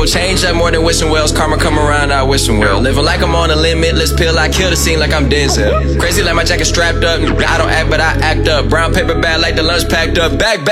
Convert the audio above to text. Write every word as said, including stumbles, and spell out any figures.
people change up more than wishing wells. Karma come around, I wishing well. Living like I'm on a limitless pill, I kill the scene like I'm Denzel. Crazy like my jacket strapped up. I don't act, but I act up. Brown paper bag like the lunch packed up. Back, back.